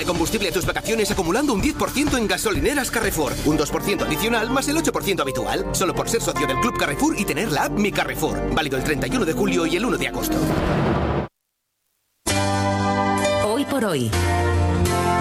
Dale combustible a tus vacaciones acumulando un 10% en gasolineras Carrefour. Un 2% adicional más el 8% habitual. Solo por ser socio del Club Carrefour y tener la app Mi Carrefour. Válido el 31 de julio y el 1 de agosto. Hoy por hoy.